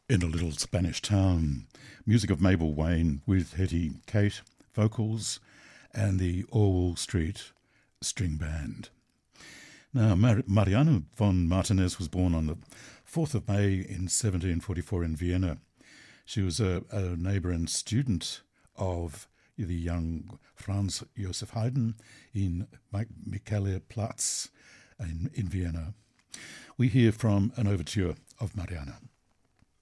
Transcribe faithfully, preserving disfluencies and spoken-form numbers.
In a Little Spanish Town, music of Mabel Wayne with Hetty Kate, vocals, and the Orwell Street String Band. Now, Mar- Mariano von Martinez was born on the fourth of May in seventeen forty-four in Vienna. She was a, a neighbour and student of the young Franz Joseph Haydn in Michaelerplatz in, in Vienna. We hear from an overture of Mariana.